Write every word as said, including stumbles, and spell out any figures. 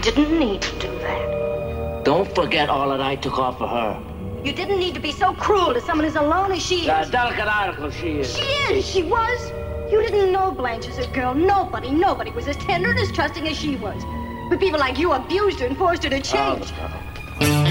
didn't need to do that. Don't forget all that I took off for her. You didn't need to be so cruel to someone as alone as she is. A delicate article she is. She is. She was. You didn't know Blanche as a girl. Nobody, nobody was as tender and as trusting as she was. But people like you abused her and forced her to change. Oh,